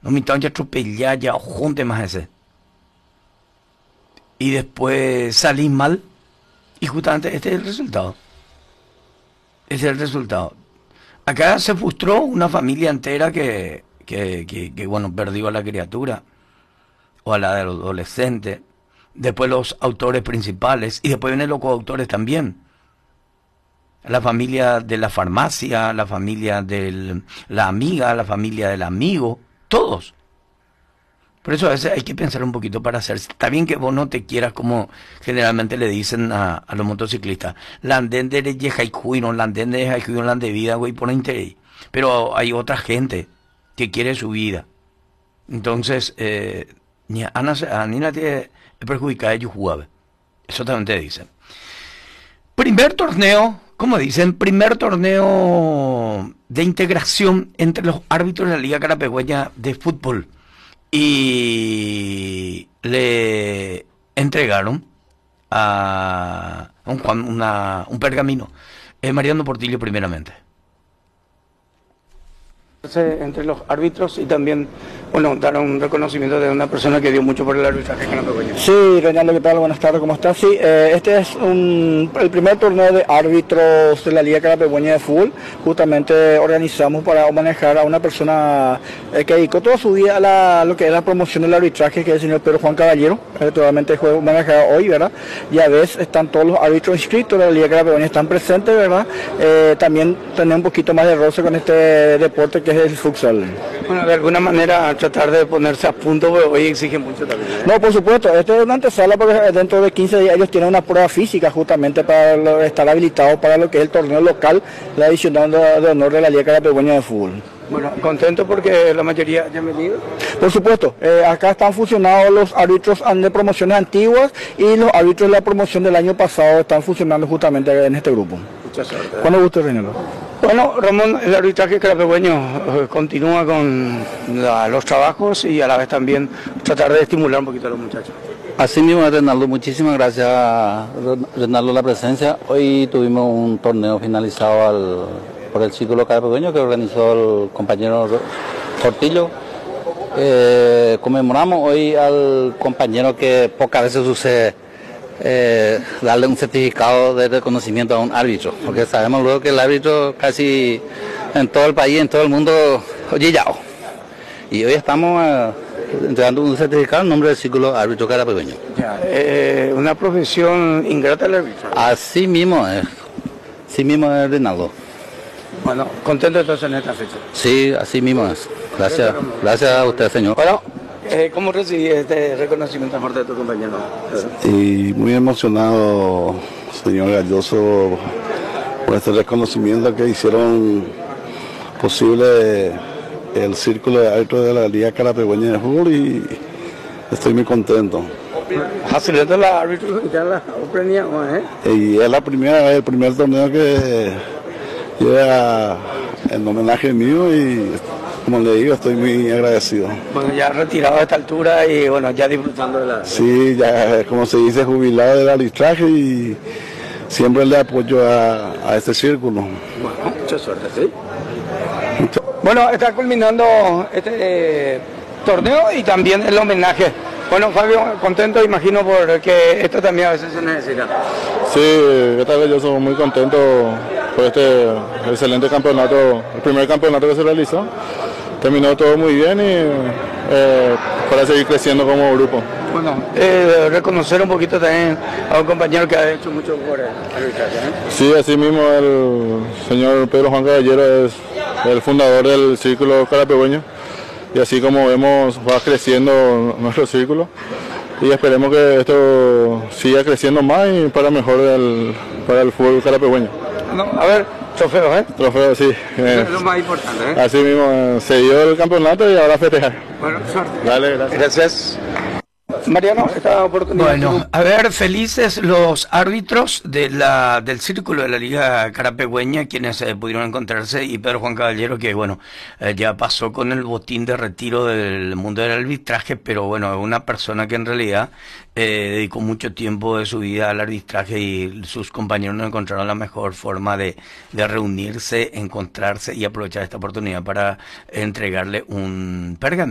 No me ya atropellar, ya junte más ese. Y después salís mal. Y justamente este es el resultado. Ese es el resultado. Acá se frustró una familia entera que, bueno, perdió a la criatura o a la adolescente. Después los autores principales y después vienen los coautores también. La familia de la farmacia, la familia de la amiga, la familia del amigo, todos. Por eso a veces hay que pensar un poquito para hacer. Está bien que vos no te quieras como generalmente le dicen a los motociclistas. Landén de Yejaikuino, landén de Yejaikuino, landén de vida, güey, por interés. Pero hay otra gente que quiere su vida. Entonces, ni a Nina te perjudica ellos jugaban. Eso también te dicen. Primer torneo, como dicen, primer torneo de integración entre los árbitros de la Liga Carapegüeña de fútbol. Y le entregaron a un pergamino. Mariano Portillo primeramente. Entre los árbitros y también, bueno, dar un reconocimiento de una persona que dio mucho por el arbitraje canapecueño. Sí, Reinaldo, ¿qué tal? Buenas tardes, ¿cómo estás? Sí, este es el primer torneo de árbitros de la Liga Carapegüeña de Fútbol. Justamente organizamos para manejar a una persona que dedicó toda su vida a lo que es la promoción del arbitraje, que es el señor Pedro Juan Caballero. Totalmente fue manejado hoy, ¿verdad? Ya ves, están todos los árbitros inscritos de la Liga Carapegüeña, están presentes, ¿verdad? También tenemos un poquito más de roce con este deporte que es el futsal. Bueno, de alguna manera tratar de ponerse a punto, porque hoy exigen mucho también. No, por supuesto, esto es una antesala porque dentro de 15 días ellos tienen una prueba física justamente para estar habilitados para lo que es el torneo local, la edición de honor de la Liga Carapegüeña de Fútbol. Bueno, contento porque la mayoría ya han venido. Por supuesto, acá están funcionando los árbitros de promociones antiguas y los árbitros de la promoción del año pasado están funcionando justamente en este grupo. Mucha suerte. Cuando guste, Reinaldo. Bueno, Ramón, el arbitraje carapegüeño continúa con los trabajos y a la vez también tratar de estimular un poquito a los muchachos. Así mismo, Reinaldo, muchísimas gracias, Reinaldo, la presencia. Hoy tuvimos un torneo finalizado por el Círculo Carapegüeño que organizó el compañero Portillo. Conmemoramos hoy al compañero que pocas veces sucede darle un certificado de reconocimiento a un árbitro, porque sabemos luego que el árbitro casi en todo el país, en todo el mundo, oye ya. Y hoy estamos entregando un certificado en nombre del Círculo Árbitro Carapegüeño. Una profesión ingrata al árbitro. Así mismo es Reinaldo. Bueno, contento entonces en esta fecha. Sí, así mismo es. Gracias a usted, señor. Bueno, ¿cómo recibí este reconocimiento por parte de tu compañero? Y muy emocionado, señor Galloso, por este reconocimiento que hicieron posible el Círculo de Árbitros de la Liga Carapegüeña de Fútbol y estoy muy contento. Facilitando la árbitro ya la premiamos, Y es la primera vez, el primer torneo que llega en homenaje mío y como le digo, estoy muy agradecido. Bueno, ya retirado a esta altura y bueno, ya disfrutando de la... Sí, ya como se dice, jubilado del arbitraje y siempre le apoyo a este círculo. Bueno, mucha suerte, ¿sí? Bueno, está culminando este torneo y también el homenaje. Bueno, Fabio, contento, imagino, porque esto también a veces se necesita. Sí, ¿qué tal? Yo soy muy contento por este excelente campeonato, el primer campeonato que se realizó. Terminó todo muy bien y para seguir creciendo como grupo. Bueno, reconocer un poquito también a un compañero que ha hecho mucho por el arbitraje. Sí, así mismo el señor Pedro Juan Caballero es el fundador del Círculo Carapegüeño y así como vemos va creciendo nuestro círculo y esperemos que esto siga creciendo más y para mejor para el fútbol carapegüeño. No, a ver, trofeos, Trofeos, sí. Es lo más importante, Así mismo, se dio el campeonato y ahora festejar. Bueno, suerte. Dale, gracias. Gracias. Mariano, esta oportunidad. Bueno, a ver, felices los árbitros del Círculo de la Liga Carapegüeña, quienes pudieron encontrarse, y Pedro Juan Caballero, que bueno, ya pasó con el botín de retiro del mundo del arbitraje, pero bueno, es una persona que en realidad dedicó mucho tiempo de su vida al arbitraje y sus compañeros no encontraron la mejor forma de reunirse, encontrarse y aprovechar esta oportunidad para entregarle un pergamino.